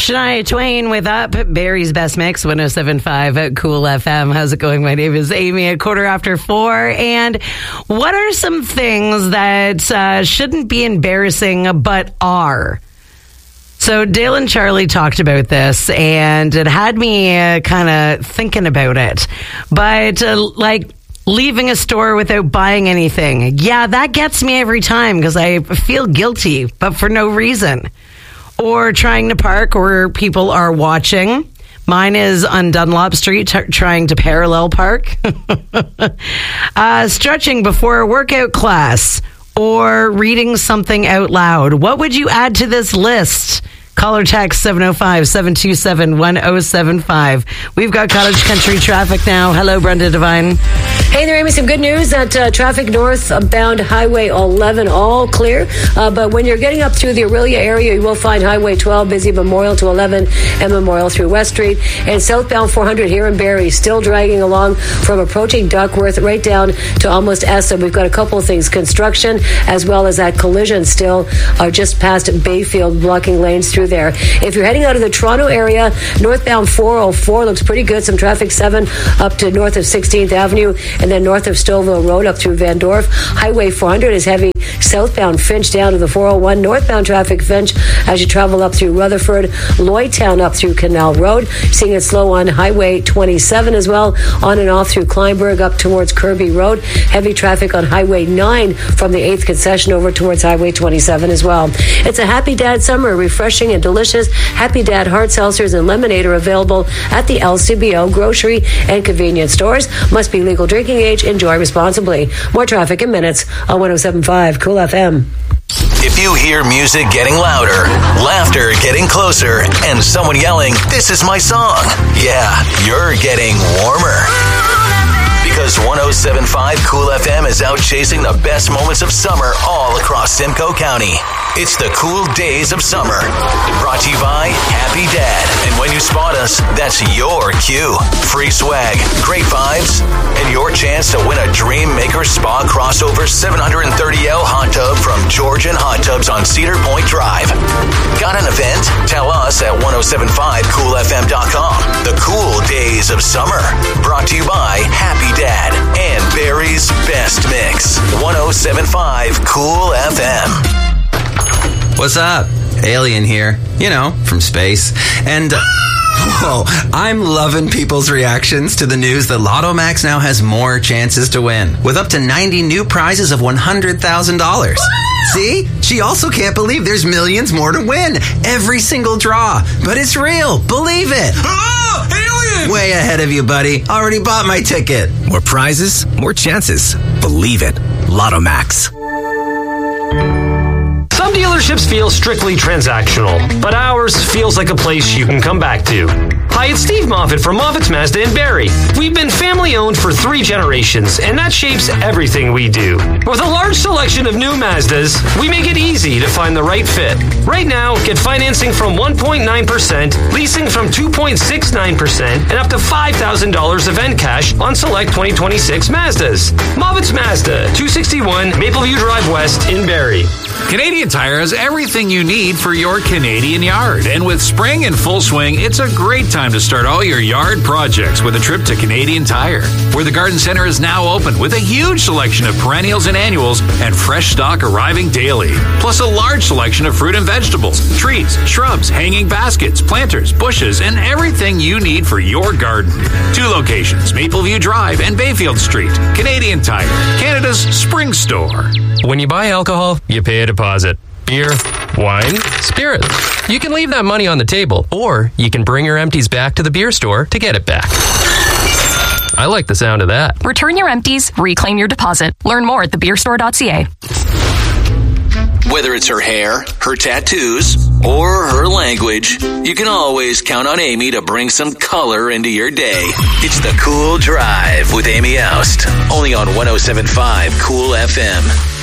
Shania Twain with Up, Barry's Best Mix, 107.5 at Cool FM. How's it going? My name is Amy at 4:15. And what are some things that shouldn't be embarrassing but are? So Dale and Charlie talked about this, and it had me kind of thinking about it. But like leaving a store without buying anything, yeah, that gets me every time because I feel guilty, but for no reason. Or trying to park where people are watching. Mine is on Dunlop Street, trying to parallel park. Stretching before a workout class. Or reading something out loud. What would you add to this list? Call or text 705-727-1075. We've got Cottage Country traffic now. Hello, Brenda Devine. Hey there, Amy. Some good news that traffic northbound Highway 11 all clear. But when you're getting up through the Aurelia area, you will find Highway 12 busy, Memorial to 11 and Memorial through West Street. And southbound 400 here in Barrie still dragging along from approaching Duckworth right down to almost Essa. We've got a couple of things. Construction as well as that collision still just past Bayfield, blocking lanes through there. If you're heading out of the Toronto area, northbound 404 looks pretty good. Some traffic 7 up to north of 16th Avenue and then north of Stouffville Road up through Van Dorp. Highway 400 is heavy southbound Finch down to the 401. Northbound traffic Finch as you travel up through Rutherford. Lloydtown up through Canal Road. Seeing it slow on Highway 27 as well. On and off through Kleinberg up towards Kirby Road. Heavy traffic on Highway 9 from the 8th concession over towards Highway 27 as well. It's a Happy Dad summer, refreshing and delicious. Happy Dad hard seltzers and lemonade are available at the LCBO grocery and convenience stores. Must be legal drinking age. Enjoy responsibly. More traffic in minutes on 107.5 Cool FM. If you hear music getting louder, laughter getting closer, and someone yelling, "This is my song," yeah, you're getting warmer. Because 107.5 Cool FM is out chasing the best moments of summer all across Simcoe County. It's the cool days of summer. Brought to you by Happy Dad. And when you spot us, that's your cue. Free swag, great vibes, and your chance to win a Dream Maker Spa crossover 730L hot tub from Georgian Hot Tubs on Cedar Point Drive. Got an event? Tell us at 1075coolfm.com. The cool days of summer. Brought to you by Happy Dad and Barry's Best Mix. 107.5 Cool FM. What's up? Alien here. You know, from space. And, whoa, I'm loving people's reactions to the news that Lotto Max now has more chances to win, with up to 90 new prizes of $100,000. See? She also can't believe there's millions more to win. Every single draw. But it's real. Believe it. Oh, alien! Way ahead of you, buddy. Already bought my ticket. More prizes, more chances. Believe it. Lotto Max. Some dealerships feel strictly transactional, but ours feels like a place you can come back to. Hi, it's Steve Moffitt from Moffitt's Mazda in Barrie. We've been family-owned for 3 generations, and that shapes everything we do. With a large selection of new Mazdas, we make it easy to find the right fit. Right now, get financing from 1.9%, leasing from 2.69%, and up to $5,000 event cash on select 2026 Mazdas. Moffitt's Mazda, 261 Mapleview Drive West in Barrie. Canadian Tire has everything you need for your Canadian yard. And with spring in full swing, it's a great time to start all your yard projects with a trip to Canadian Tire, where the garden center is now open with a huge selection of perennials and annuals and fresh stock arriving daily. Plus a large selection of fruit and vegetables, trees, shrubs, hanging baskets, planters, bushes, and everything you need for your garden. 2 locations, Mapleview Drive and Bayfield Street. Canadian Tire, Canada's spring store. When you buy alcohol, you pay a deposit. Beer, wine, spirits. You can leave that money on the table, or you can bring your empties back to the beer store to get it back. I like the sound of that. Return your empties, reclaim your deposit. Learn more at thebeerstore.ca. Whether it's her hair, her tattoos, or her language, you can always count on Amy to bring some color into your day. It's the Cool Drive with Amy Oust, only on 107.5 Cool FM.